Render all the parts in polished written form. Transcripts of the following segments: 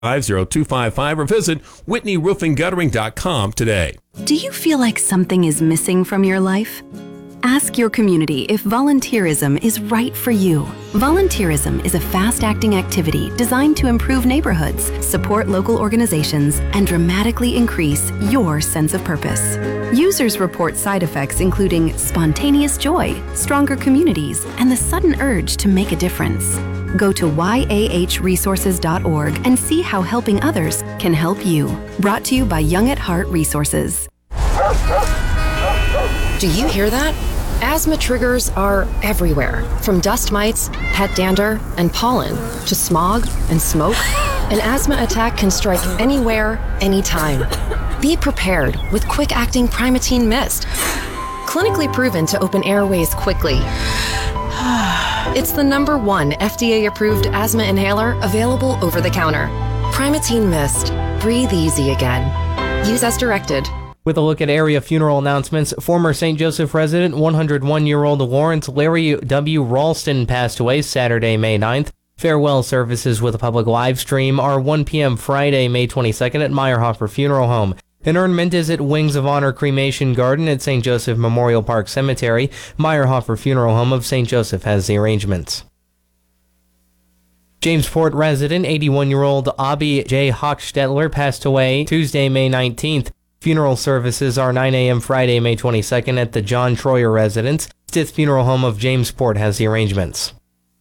50-255 or visit WhitneyRoofingGuttering.com today. Do you feel like something is missing from your life? Ask your community if volunteerism is right for you. Volunteerism is a fast-acting activity designed to improve neighborhoods, support local organizations, and dramatically increase your sense of purpose. Users report side effects including spontaneous joy, stronger communities, and the sudden urge to make a difference. Go to yahresources.org and see how helping others can help you. Brought to you by Young at Heart Resources. Do you hear that? Asthma triggers are everywhere, from dust mites, pet dander, and pollen, to smog and smoke. An asthma attack can strike anywhere, anytime. Be prepared with quick-acting Primatene Mist. Clinically proven to open airways quickly. It's the #1 FDA-approved asthma inhaler available over the counter. Primatene Mist. Breathe easy again. Use as directed. With a look at area funeral announcements, former St. Joseph resident 101-year-old Lawrence Larry W. Ralston passed away Saturday, May 9th. Farewell services with a public live stream are 1 p.m. Friday, May 22nd at Meyerhofer Funeral Home. Interment is at Wings of Honor Cremation Garden at St. Joseph Memorial Park Cemetery. Meyerhofer Funeral Home of St. Joseph has the arrangements. Jamesport resident 81-year-old Abby J. Hochstetler passed away Tuesday, May 19th. Funeral services are 9 a.m. Friday, May 22nd at the John Troyer residence. Stith Funeral Home of Jamesport has the arrangements.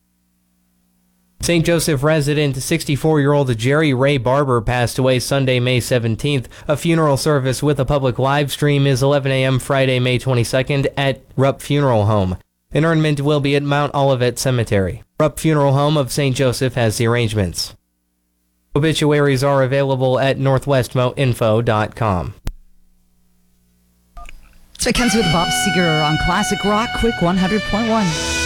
St. Joseph resident 64-year-old Jerry Ray Barber passed away Sunday, May 17th. A funeral service with a public live stream is 11 a.m. Friday, May 22nd at Rupp Funeral Home. Interment will be at Mount Olivet Cemetery. Rupp Funeral Home of St. Joseph has the arrangements. Obituaries are available at northwestmoinfo.com. It's Mackenzie with Bob Seger on Classic Rock, Quick 100.1.